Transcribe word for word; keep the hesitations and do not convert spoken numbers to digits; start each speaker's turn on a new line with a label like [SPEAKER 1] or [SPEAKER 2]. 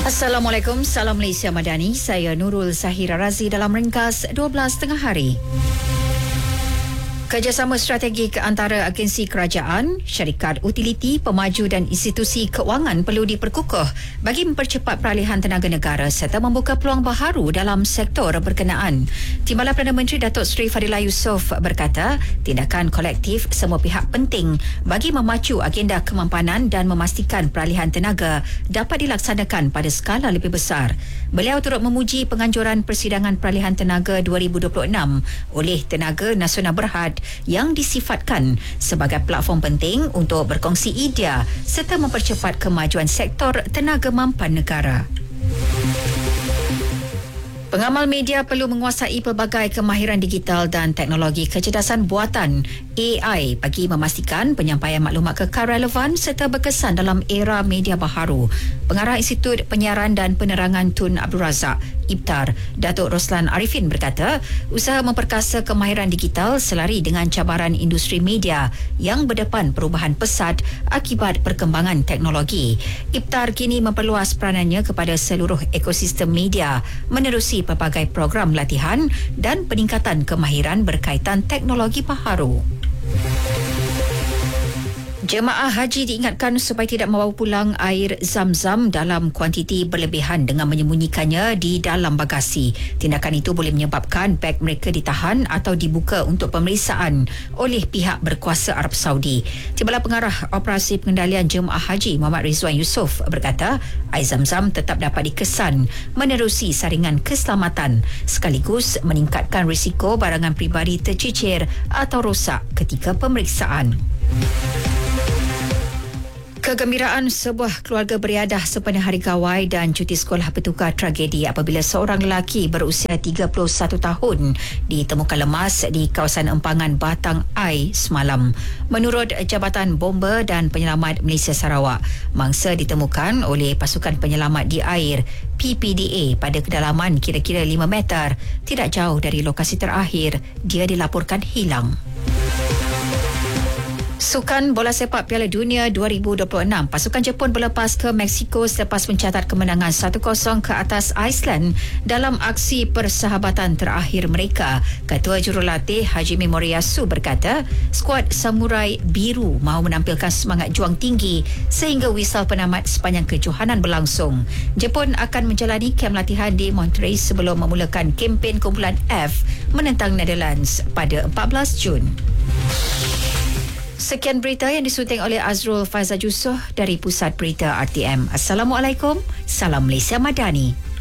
[SPEAKER 1] Assalamualaikum, salam Malaysia Madani. Saya Nurul Zahira Razi dalam ringkas dua belas tengah hari. Kerjasama strategik antara agensi kerajaan, syarikat utiliti, pemaju dan institusi keuangan perlu diperkukuh bagi mempercepat peralihan tenaga negara serta membuka peluang baharu dalam sektor berkenaan. Timbalan Perdana Menteri Datuk Seri Fadilah Yusof berkata, tindakan kolektif semua pihak penting bagi memacu agenda kemampanan dan memastikan peralihan tenaga dapat dilaksanakan pada skala lebih besar. Beliau turut memuji penganjuran persidangan peralihan tenaga dua ribu dua puluh enam oleh Tenaga Nasional Berhad yang disifatkan sebagai platform penting untuk berkongsi idea serta mempercepat kemajuan sektor tenaga mampan negara. Pengamal media perlu menguasai pelbagai kemahiran digital dan teknologi kecerdasan buatan A I bagi memastikan penyampaian maklumat kekal relevan serta berkesan dalam era media baharu. Pengarah Institut Penyiaran dan Penerangan Tun Abdul Razak, I B T A R, Datuk Roslan Arifin berkata, usaha memperkasa kemahiran digital selari dengan cabaran industri media yang berdepan perubahan pesat akibat perkembangan teknologi. I B T A R kini memperluas peranannya kepada seluruh ekosistem media menerusi pelbagai program latihan dan peningkatan kemahiran berkaitan teknologi baharu. Jemaah haji diingatkan supaya tidak membawa pulang air zam-zam dalam kuantiti berlebihan dengan menyembunyikannya di dalam bagasi. Tindakan itu boleh menyebabkan beg mereka ditahan atau dibuka untuk pemeriksaan oleh pihak berkuasa Arab Saudi. Timbalan Pengarah Operasi Pengendalian Jemaah Haji Muhammad Rizwan Yusof berkata, air zam-zam tetap dapat dikesan menerusi saringan keselamatan sekaligus meningkatkan risiko barangan peribadi tercicir atau rosak ketika pemeriksaan. Kegembiraan sebuah keluarga beriadah sempena Hari Gawai dan cuti sekolah bertukar tragedi apabila seorang lelaki berusia tiga puluh satu tahun ditemukan lemas di kawasan empangan Batang Ai semalam. Menurut Jabatan Bomba dan Penyelamat Malaysia Sarawak, mangsa ditemukan oleh pasukan penyelamat di air P P D A pada kedalaman kira-kira lima meter, tidak jauh dari lokasi terakhir dia dilaporkan hilang. Sukan Bola Sepak Piala Dunia dua ribu dua puluh enam, pasukan Jepun berlepas ke Mexico selepas mencatat kemenangan satu kosong ke atas Iceland dalam aksi persahabatan terakhir mereka. Ketua Jurulatih Hajime Moriyasu berkata, skuad Samurai Biru mahu menampilkan semangat juang tinggi sehingga wisal penamat sepanjang kejohanan berlangsung. Jepun akan menjalani kem latihan di Monterrey sebelum memulakan kempen kumpulan F menentang Netherlands pada empat belas Jun. Sekian berita yang disunting oleh Azrul Faizal Yusof dari Pusat Berita R T M. Assalamualaikum, salam Malaysia Madani.